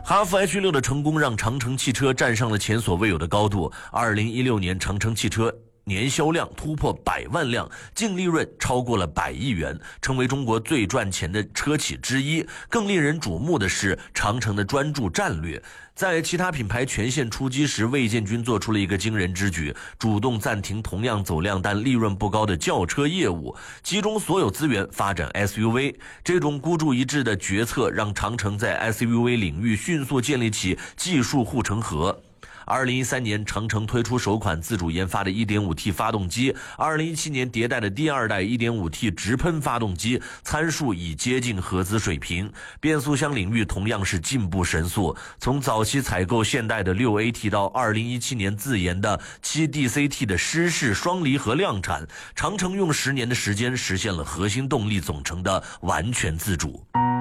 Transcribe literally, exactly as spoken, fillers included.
哈弗 H 六 的成功让长城汽车站上了前所未有的高度。二零一六年，长城汽车年销量突破百万辆，净利润超过了百亿元，成为中国最赚钱的车企之一。更令人瞩目的是长城的专注战略，在其他品牌全线出击时，魏建军做出了一个惊人之举，主动暂停同样走量但利润不高的轿车业务，集中所有资源发展 S U V。 这种孤注一掷的决策让长城在 S U V 领域迅速建立起技术护城河。二零一三年，长城推出首款自主研发的 一点五 T 发动机，二零一七年迭代的第二代 一点五 T 直喷发动机，参数已接近合资水平。变速箱领域同样是进步神速，从早期采购现代的 六 A T 到二零一七年自研的 七 D C T 的湿式双离合量产，长城用十年的时间实现了核心动力总成的完全自主。